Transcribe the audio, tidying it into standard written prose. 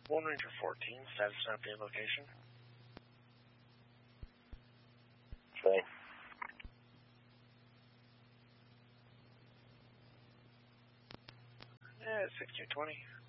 One Ranger 14, status and update location. Same. 6220.